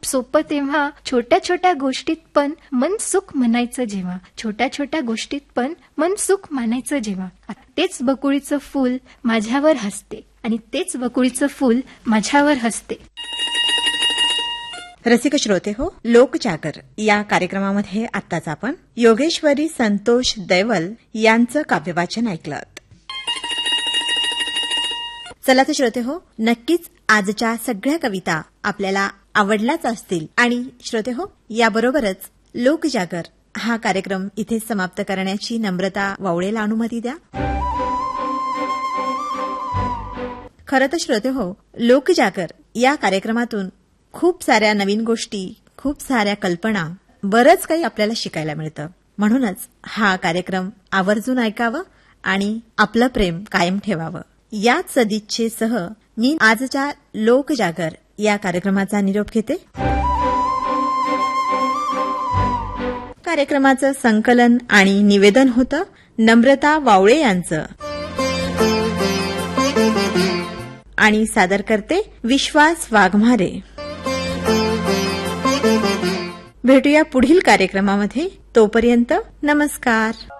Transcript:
सोपं तेव्हा, छोट्या छोट्या गोष्टीत पण मन सुख म्हणायचं जेव्हा, छोट्या छोट्या गोष्टीत पण मन सुख मानायचं जेव्हा. तेच बकुळीचं फूल माझ्यावर हसते आणि तेच बकुळीचं फूल माझ्यावर हसते. रसिक श्रोते हो, लोकजागर या कार्यक्रमामध्ये आत्ताच आपण योगेश्वरी संतोष दैवल यांचं काव्यवाचन ऐकलं. चला तर श्रोते हो, नक्कीच आजच्या सगळ्या कविता आपल्याला आवडल्याच असतील. आणि श्रोते हो, याबरोबरच लोकजागर हा कार्यक्रम इथे समाप्त करण्याची नम्रता वावळेला अनुमती द्या. खरं तर श्रोते हो, लोकजागर या कार्यक्रमातून खूप साऱ्या नवीन गोष्टी, खूप साऱ्या कल्पना, बरंच काही आपल्याला शिकायला मिळतं. म्हणूनच हा कार्यक्रम आवर्जून ऐकावं आणि आपलं प्रेम कायम ठेवावं. याच सदिच्छेसह मी आजच्या लोकजागर या कार्यक्रमाचा निरोप घेते. कार्यक्रमाचं संकलन आणि निवेदन होतं नम्रता वावळे यांचं आणि सादर करते विश्वास वाघमारे. भेटूया पुढील कार्यक्रमामध्ये. तोपर्यंत नमस्कार.